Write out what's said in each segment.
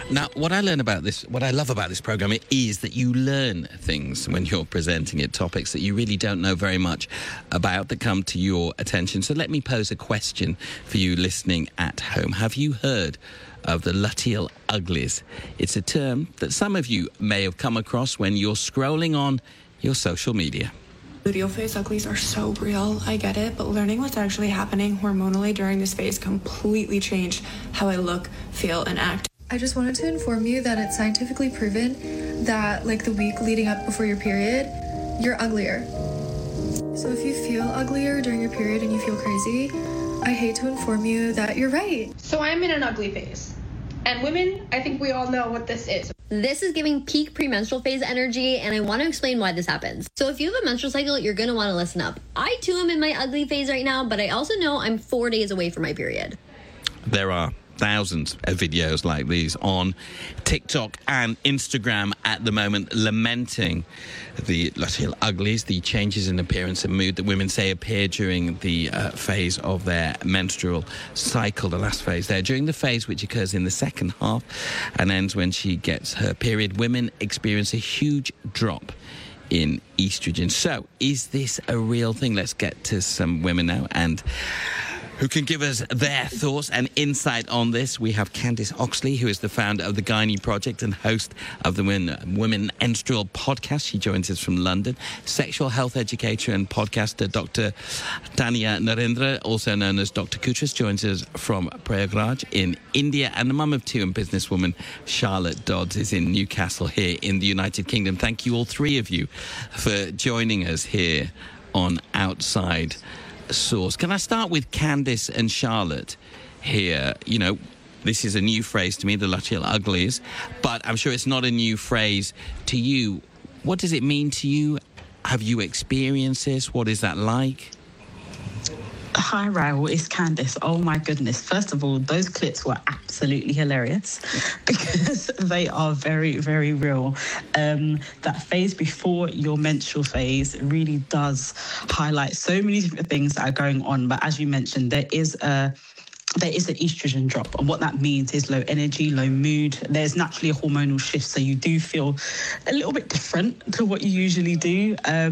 Now, what I love about this program is that you learn things when you're presenting it, topics that you really don't know very much about that come to your attention. So let me pose a question for you listening at home. Have you heard of the luteal uglies? It's a term that some of you may have come across when you're scrolling on your social media. Luteal phase uglies are so real, I get it, but learning what's actually happening hormonally during this phase completely changed how I look, feel, and act. I just wanted to inform you that it's scientifically proven that, like, the week leading up before your period, you're uglier. So if you feel uglier during your period and you feel crazy, I hate to inform you that you're right. So I'm in an ugly phase. And women, I think we all know what this is. This is giving peak premenstrual phase energy, and I want to explain why this happens. So if you have a menstrual cycle, you're going to want to listen up. I too am in my ugly phase right now, but I also know I'm 4 days away from my period. There are thousands of videos like these on TikTok and Instagram at the moment lamenting the luteal uglies, the changes in appearance and mood that women say appear during the phase of their menstrual cycle, the last phase there. During the phase which occurs in the second half and ends when she gets her period, women experience a huge drop in estrogen. So is this a real thing? Let's get to some women now and who can give us their thoughts and insight on this. We have Candice Oxley, who is the founder of the Gynae Project and host of the Women Menstrual podcast. She joins us from London. Sexual health educator and podcaster Dr. Tanya Narendra, also known as Dr. Kutras, joins us from Prayagraj in India. And the mum of two and businesswoman Charlotte Dodds is in Newcastle here in the United Kingdom. Thank you, all three of you, for joining us here on Outside Source. Can I start with Candice and Charlotte here? You know, this is a new phrase to me, the luteal uglies, but I'm sure it's not a new phrase to you. What does it mean to you? Have you experienced this? What is that like? Hi, Raoul, it's Candice. Oh, my goodness. First of all, those clips were absolutely hilarious because they are very, very real. That phase before your menstrual phase really does highlight so many different things that are going on. But as you mentioned, there is an estrogen drop. And what that means is low energy, low mood. There's naturally a hormonal shift. So you do feel a little bit different to what you usually do.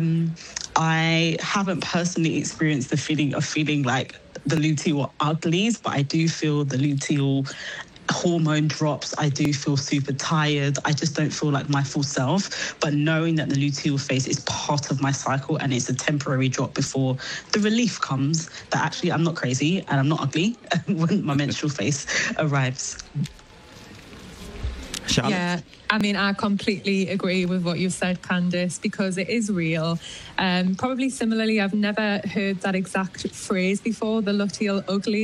I haven't personally experienced the feeling of feeling like the luteal uglies, but I do feel the luteal hormone drops. I do feel super tired. I just don't feel like my full self. But knowing that the luteal phase is part of my cycle and it's a temporary drop before the relief comes, that actually I'm not crazy and I'm not ugly when my menstrual phase arrives. Charlotte? Yeah, I mean, I completely agree with what you said, Candice, because it is real. Probably similarly, I've never heard that exact phrase before, the luteal ugly.